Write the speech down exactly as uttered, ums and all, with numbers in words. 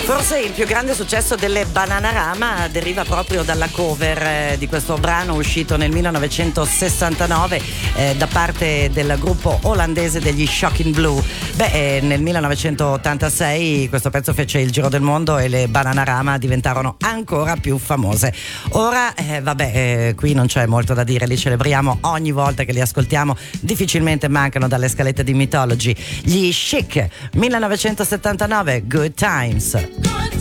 Forse il più grande successo delle Bananarama deriva proprio dalla cover eh, di questo brano uscito nel millenovecentosessantanove eh, da parte del gruppo olandese degli Shocking Blue. Beh, eh, nel millenovecentottantasei questo pezzo fece il giro del mondo e le Bananarama diventarono ancora più famose. Ora, eh, vabbè, eh, qui non c'è molto da dire, li celebriamo ogni volta che li ascoltiamo, difficilmente mancano dalle scalette di Mythology. Gli Chic, millenovecentosettantanove, Good Times. Good